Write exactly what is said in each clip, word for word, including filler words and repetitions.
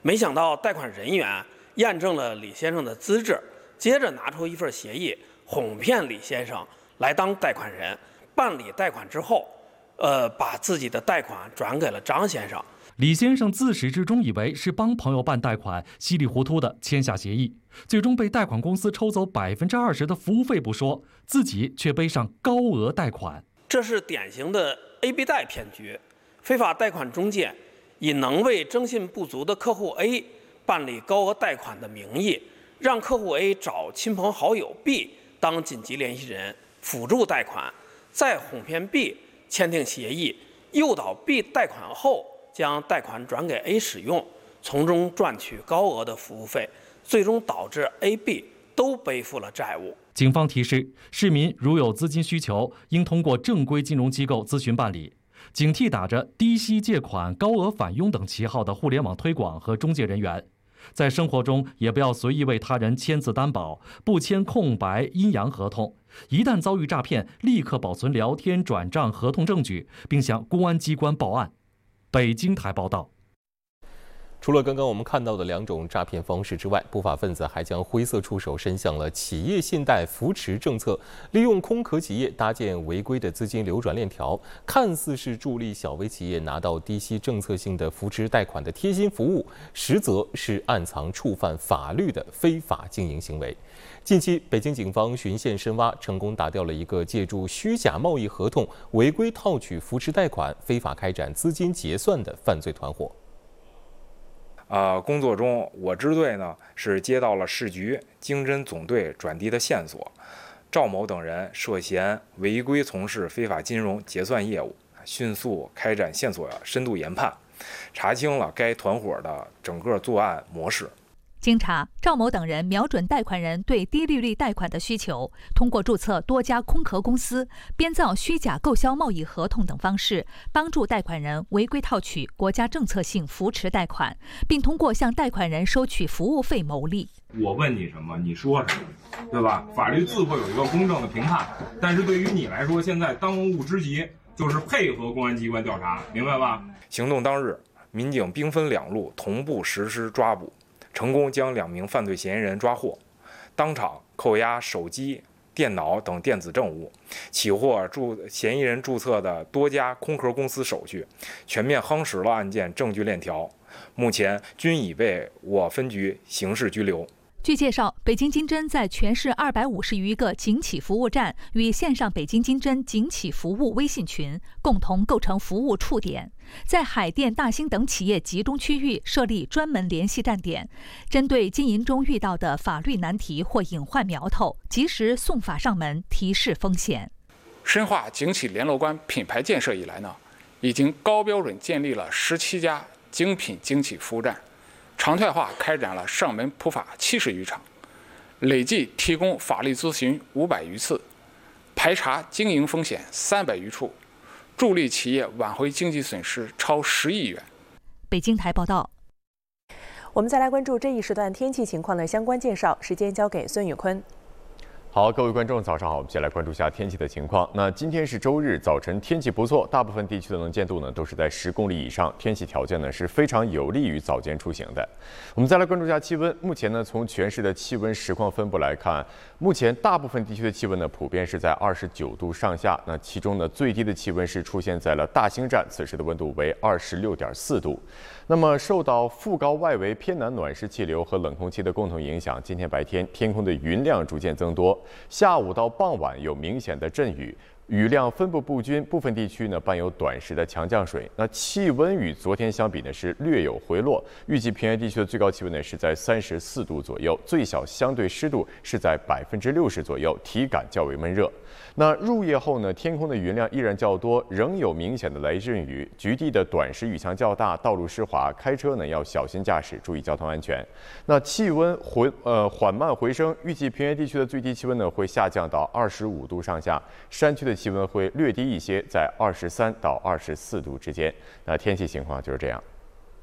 没想到贷款人员验证了李先生的资质，接着拿出一份协议，哄骗李先生来当贷款人，办理贷款之后，呃，把自己的贷款转给了张先生。 李先生自始至终以为是帮朋友办贷款，稀里糊涂的签下协议，最终被贷款公司抽走百分之二十的服务费不说，自己却背上高额贷款。 这是典型的 A B 贷骗局。非法贷款中介以能为征信不足的客户 A 办理高额贷款的名义，让客户 A 找亲朋好友 B 当紧急联系人辅助贷款，再哄骗 B 签订协议，诱导 B 贷款后将贷款转给 A 使用，从中赚取高额的服务费，最终导致 A、B 都背负了债务。 警方提示，市民如有资金需求，应通过正规金融机构咨询办理，警惕打着低息借款、高额返佣等旗号的互联网推广和中介人员。在生活中也不要随意为他人签字担保，不签空白阴阳合同。一旦遭遇诈骗，立刻保存聊天、转账、合同证据，并向公安机关报案。北京台报道。 除了刚刚我们看到的两种诈骗方式之外，不法分子还将灰色触手伸向了企业信贷扶持政策，利用空壳企业搭建违规的资金流转链条，看似是助力小微企业拿到低息政策性的扶持贷款的贴心服务，实则是暗藏触犯法律的非法经营行为。近期，北京警方循线深挖，成功打掉了一个借助虚假贸易合同违规套取扶持贷款、非法开展资金结算的犯罪团伙。 呃，工作中我支队呢是接到了市局经侦总队转递的线索，赵某等人涉嫌违规从事非法金融结算业务，迅速开展线索深度研判，查清了该团伙的整个作案模式。 经查，赵某等人瞄准贷款人对低利率贷款的需求，通过注册多家空壳公司、编造虚假购销贸易合同等方式，帮助贷款人违规套取国家政策性扶持贷款，并通过向贷款人收取服务费牟利。 我问你什么，你说什么，对吧？法律自会有一个公正的评判，但是对于你来说，现在当务之急就是配合公安机关调查，明白吧？ 行动当日，民警兵分两路，同步实施抓捕。成功将两名犯罪嫌疑人抓获，当场扣押手机、电脑等电子证物，起获注嫌疑人注册的多家空壳公司手续，全面夯实了案件证据链条。目前均已被我分局刑事拘留。 据介绍，北京经侦在全市二百五十余个警企服务站与线上北京经侦警企服务微信群共同构成服务触点，在海淀、大兴等企业集中区域设立专门联系站点，针对经营中遇到的法律难题或隐患苗头，及时送法上门，提示风险。 深化警企联络官品牌建设以来呢，已经高标准建立了十七家精品警企服务站。常态化开展了上门普法七十余场，累计提供法律咨询五百余次，排查经营风险三百余处，助力企业挽回经济损失超十亿元。 北京台报道。 我们再来关注这一时段天气情况的相关介绍，时间交给孙宇坤。 好，各位观众，早上好。我们先来关注一下天气的情况。那今天是周日，早晨天气不错，大部分地区的能见度呢都是在十公里以上，天气条件呢是非常有利于早间出行的。我们再来关注一下气温。目前呢，从全市的气温实况分布来看，目前大部分地区的气温呢普遍是在二十九度上下。那其中呢，最低的气温是出现在了大兴站，此时的温度为二十六点四度。那么受到副高外围偏南暖湿气流和冷空气的共同影响，今天白天天空的云量逐渐增多，下午到傍晚有明显的阵雨，雨量分布不均，部分地区呢伴有短时的强降水。那气温与昨天相比呢是略有回落，预计平原地区的最高气温呢是在三十四度左右，最小相对湿度是在百分之六十左右，体感较为闷热。那入夜后呢，天空的云量依然较多，仍有明显的雷阵雨，局地的短时雨强较大，道路湿滑，开车呢要小心驾驶，注意交通安全。那气温回呃缓慢回升，预计平原地区的最低气温呢会下降到二十五度上下，山区的气温会略低一些，在二十三到二十四度之间。那天气情况就是这样。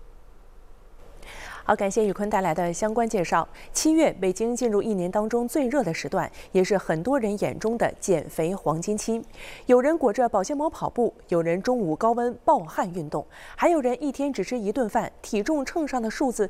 好，感谢宇坤带来的相关介绍。七月，北京进入一年当中最热的时段，也是很多人眼中的减肥黄金期。有人裹着保鲜膜跑步，有人中午高温暴汗运动，还有人一天只吃一顿饭，体重秤上的数字